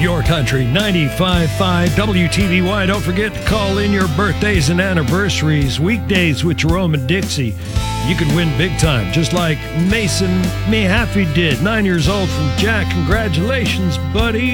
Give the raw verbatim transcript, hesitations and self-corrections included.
Your Country ninety-five point five W T V Y. Don't forget to call in your birthdays and anniversaries. Weekdays with Jerome and Dixie. You can win big time, just like Mason Mahaffey did. Nine years old from Jack. Congratulations, buddy.